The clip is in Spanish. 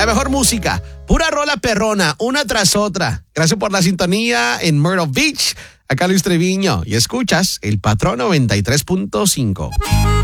La mejor música, pura rola perrona, una tras otra. Gracias por la sintonía en Myrtle Beach. Acá Luis Treviño y escuchas El Patrón 93.5.